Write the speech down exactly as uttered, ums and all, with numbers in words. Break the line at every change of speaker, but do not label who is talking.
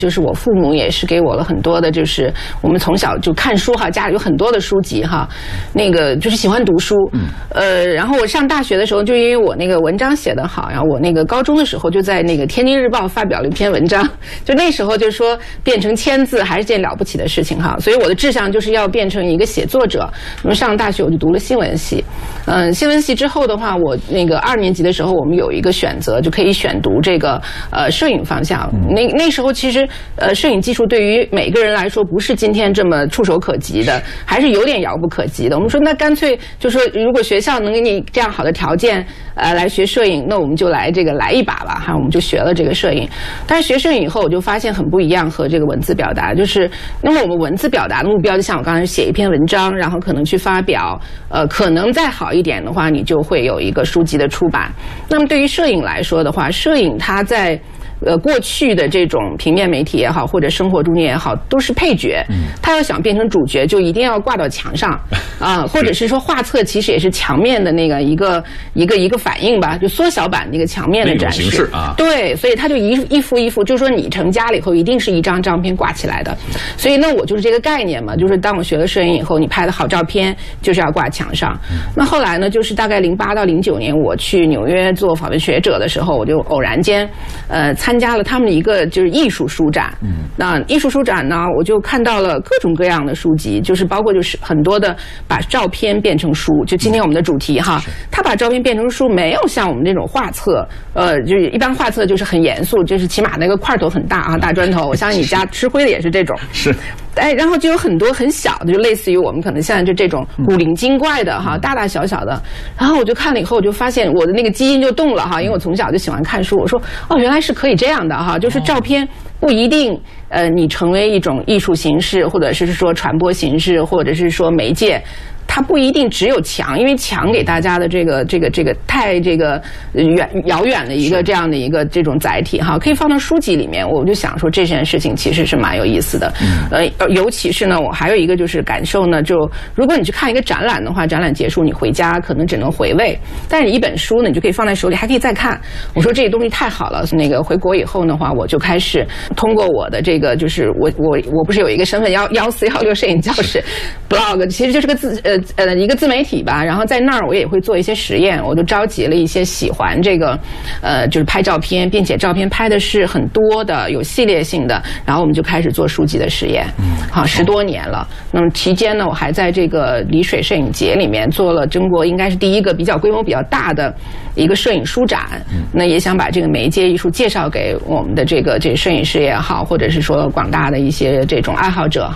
就是我父母也是给我了很多的，就是我们从小就看书哈，家里有很多的书籍哈，那个就是喜欢读书。嗯。呃，然后我上大学的时候，就因为我那个文章写得好，然后我那个高中的时候就在那个《天津日报》发表了一篇文章，就那时候就说变成签字还是件了不起的事情哈，所以我的志向就是要变成一个写作者。那么上大学我就读了新闻系，嗯、呃，新闻系之后的话，我那个二年级的时候，我们有一个选择，就可以选读这个呃摄影方向。那那时候其实。呃，摄影技术对于每个人来说不是今天这么触手可及的，还是有点遥不可及的。我们说，那干脆就说，如果学校能给你这样好的条件，呃，来学摄影，那我们就来这个来一把吧，哈，我们就学了这个摄影。但是学摄影以后，我就发现很不一样，和这个文字表达，就是那么我们文字表达的目标，就像我刚才写一篇文章，然后可能去发表，呃，可能再好一点的话，你就会有一个书籍的出版。那么对于摄影来说的话，摄影它在呃，过去的这种平面媒体也好，或者生活中间也好，都是配角。嗯，他要想变成主角，就一定要挂到墙上啊、呃，或者是说画册其实也是墙面的那个一个一个一个反应吧，就缩小版那个墙面的展示。形式啊，对，所以他就一一幅一幅，就是说你成家了以后，一定是一张照片挂起来的。所以呢，我就是这个概念嘛，就是当我学了摄影以后，你拍的好照片就是要挂墙上。嗯、那后来呢，就是大概零八到零九年，我去纽约做访问学者的时候，我就偶然间，呃，参。参加了他们的一个就是艺术书展，嗯，那艺术书展呢，我就看到了各种各样的书籍，就是包括就是很多的把照片变成书，就今天我们的主题哈，他把照片变成书，没有像我们这种画册，呃，就是一般画册就是很严肃，就是起码那个块头很大啊，大砖头，我相信你家吃灰的也是这种，是。哎，然后就有很多很小的，就类似于我们可能现在就这种古灵精怪的哈，大大小小的。然后我就看了以后，我就发现我的那个基因就动了哈，因为我从小就喜欢看书。我说哦，原来是可以这样的哈，就是照片不一定呃，你成为一种艺术形式，或者是说传播形式，或者是说媒介。它不一定只有墙，因为墙给大家的这个这个这个太这个远遥远的一个这样的一个这种载体哈，可以放到书籍里面。我就想说这件事情其实是蛮有意思的，呃，尤其是呢，我还有一个就是感受呢，就如果你去看一个展览的话，展览结束你回家可能只能回味，但是你一本书呢，你就可以放在手里，还可以再看。我说这个东西太好了，那个回国以后的话，我就开始通过我的这个就是我我我不是有一个身份幺幺四幺六摄影教室 blog， 其实就是个自呃。呃，一个自媒体吧，然后在那儿我也会做一些实验，我就召集了一些喜欢这个，呃，就是拍照片，并且照片拍的是很多的、有系列性的，然后我们就开始做书籍的实验，嗯，好，十多年了。那么期间呢，我还在这个丽水摄影节里面做了中国应该是第一个比较规模比较大的一个摄影书展，嗯，那也想把这个媒介艺术介绍给我们的这个这摄影师也好，或者是说广大的一些这种爱好者。